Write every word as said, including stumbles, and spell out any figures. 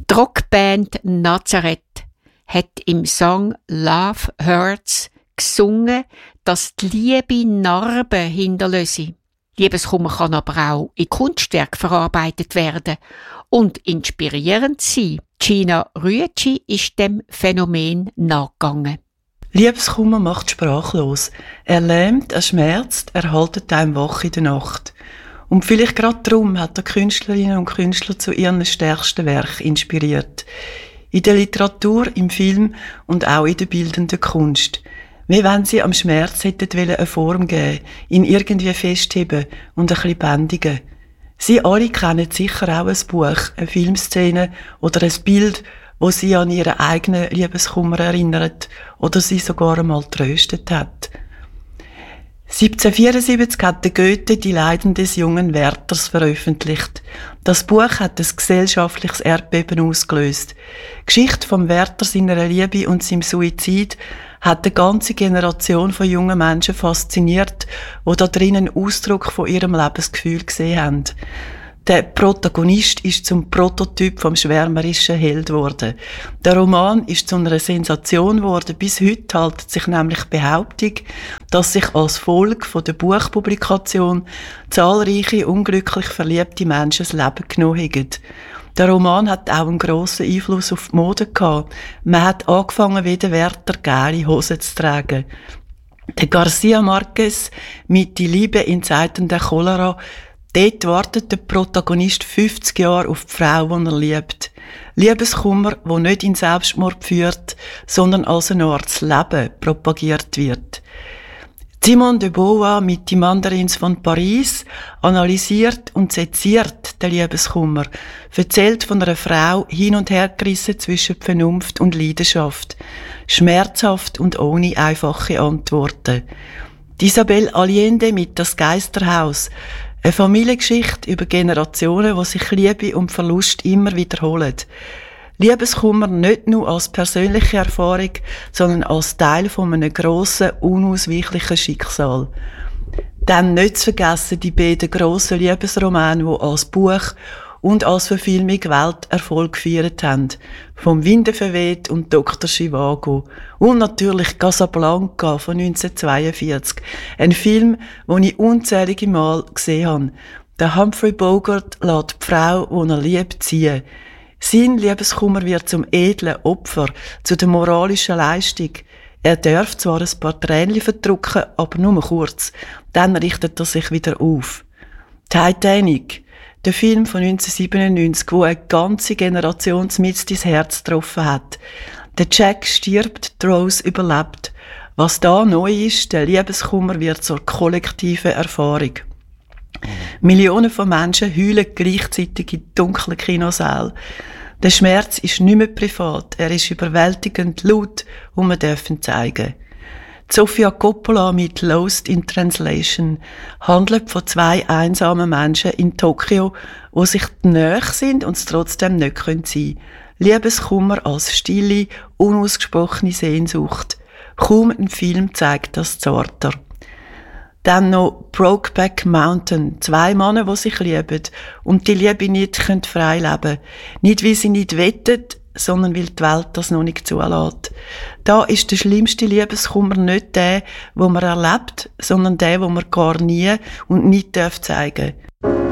Die Rockband Nazareth hat im Song «Love Hurts» gesungen, dass die Liebe Narben hinterlasse. Liebeskummer kann aber auch in Kunstwerk verarbeitet werden und inspirierend sein. Gina Ricci ist dem Phänomen nachgegangen. Liebeskummer macht sprachlos. Er lähmt, er schmerzt, er hält einem wach in der Nacht. Und vielleicht gerade darum hat er Künstlerinnen und Künstler zu ihren stärksten Werken inspiriert. In der Literatur, im Film und auch in der bildenden Kunst. Wie wenn sie am Schmerz hätten eine Form geben, ihn irgendwie festheben und ein bisschen bändigen. Sie alle kennen sicher auch ein Buch, eine Filmszene oder ein Bild, wo sie an ihren eigenen Liebeskummer erinnert oder sie sogar einmal tröstet hat. siebzehnhundertvierundsiebzig hat der Goethe die Leiden des jungen Werthers veröffentlicht. Das Buch hat ein gesellschaftliches Erdbeben ausgelöst. Die Geschichte vom Werther, seiner Liebe und seinem Suizid hat eine ganze Generation von jungen Menschen fasziniert, die da drinnen Ausdruck von ihrem Lebensgefühl gesehen haben. Der Protagonist ist zum Prototyp vom schwärmerischen Held geworden. Der Roman ist zu einer Sensation geworden. Bis heute hält sich nämlich die Behauptung, dass sich als Folge von der Buchpublikation zahlreiche unglücklich verliebte Menschen das Leben genommen haben. Der Roman hat auch einen grossen Einfluss auf die Mode gehabt. Man hat angefangen, wie der Werther geile Hosen zu tragen. Der Garcia Marquez mit «Die Liebe in Zeiten der Cholera», dort wartet der Protagonist fünfzig Jahre auf die Frau, die er liebt. Liebeskummer, wo nicht in Selbstmord führt, sondern als eine Art das Leben propagiert wird. Simone de Beauvoir mit «Die Mandarins von Paris» analysiert und seziert den Liebeskummer, erzählt von einer Frau hin und her gerissen zwischen Vernunft und Leidenschaft, schmerzhaft und ohne einfache Antworten. Isabel Allende mit «Das Geisterhaus», eine Familiengeschichte über Generationen, wo sich Liebe und Verlust immer wiederholen. Liebeskummer nicht nur als persönliche Erfahrung, sondern als Teil von einem grossen, unausweichlichen Schicksal. Dann nicht zu vergessen die beiden grossen Liebesromane, die als Buch und als Verfilmung Welterfolg gefeiert haben. Vom Winde verweht und Doktor Zhivago. Und natürlich Casablanca von neunzehnhundertzweiundvierzig. Ein Film, den ich unzählige Mal gesehen habe. Der Humphrey Bogart lässt die Frau, die er liebt, ziehen. Sein Liebeskummer wird zum edlen Opfer, zu der moralischen Leistung. Er darf zwar ein paar Tränchen verdrücken, aber nur kurz. Dann richtet er sich wieder auf. Titanic, der Film von neunzehnhundertsiebenundneunzig, wo eine ganze Generation mitten ins Herz getroffen hat. Der Jack stirbt, die Rose überlebt. Was da neu ist, der Liebeskummer wird zur kollektiven Erfahrung. Millionen von Menschen heulen gleichzeitig in dunklen Kinosälen. Der Schmerz ist nicht mehr privat, er ist überwältigend laut und wir dürfen zeigen. Sofia Coppola mit «Lost in Translation» handelt von zwei einsamen Menschen in Tokio, die sich nahe sind und es trotzdem nicht sein können. Liebeskummer als stille, unausgesprochene Sehnsucht. Kaum ein Film zeigt das zarter. Dann noch «Brokeback Mountain», zwei Männer, die sich lieben und die Liebe nicht frei leben können. Nicht, weil sie nicht wettet, sondern weil die Welt das noch nicht zulässt. Da ist der schlimmste Liebeskummer nicht der, den man erlebt, sondern der, den man gar nie und nicht zeigen darf.